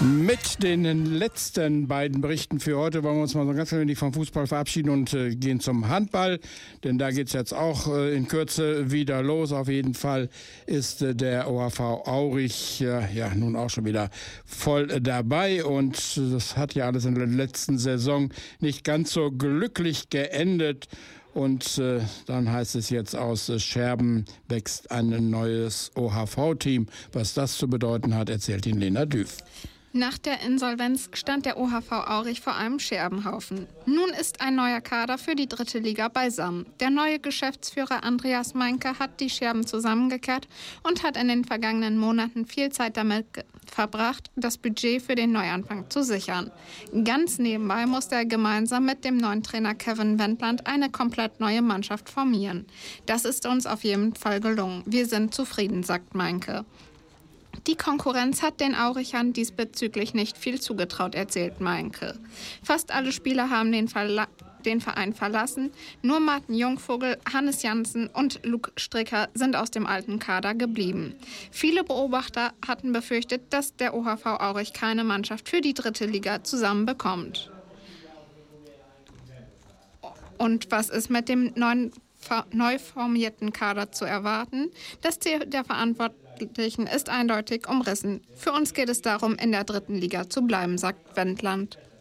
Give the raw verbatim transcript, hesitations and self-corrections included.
Mit den letzten beiden Berichten für heute wollen wir uns mal so ganz wenig vom Fußball verabschieden und äh, gehen zum Handball, denn da geht es jetzt auch äh, in Kürze wieder los. Auf jeden Fall ist äh, der O H V Aurich äh, ja nun auch schon wieder voll äh, dabei und das hat ja alles in der letzten Saison nicht ganz so glücklich geendet. Und äh, dann heißt es jetzt, aus äh, Scherben wächst ein neues O H V-Team. Was das zu bedeuten hat, erzählt Ihnen Lena Düff. Nach der Insolvenz stand der O H V Aurich vor einem Scherbenhaufen. Nun ist ein neuer Kader für die dritte Liga beisammen. Der neue Geschäftsführer Andreas Meinke hat die Scherben zusammengekehrt und hat in den vergangenen Monaten viel Zeit damit verbracht, das Budget für den Neuanfang zu sichern. Ganz nebenbei musste er gemeinsam mit dem neuen Trainer Kevin Wendland eine komplett neue Mannschaft formieren. Das ist uns auf jeden Fall gelungen. Wir sind zufrieden, sagt Meinke. Die Konkurrenz hat den Aurichern diesbezüglich nicht viel zugetraut, erzählt Meinke. Fast alle Spieler haben den, Verla- den Verein verlassen. Nur Martin Jungvogel, Hannes Janssen und Luke Stricker sind aus dem alten Kader geblieben. Viele Beobachter hatten befürchtet, dass der O H V Aurich keine Mannschaft für die dritte Liga zusammenbekommt. Und was ist mit dem neuen, neu formierten Kader zu erwarten? Das Ziel der Verantwortlichen ist eindeutig umrissen. Für uns geht es darum, in der dritten Liga zu bleiben, sagt Wendland.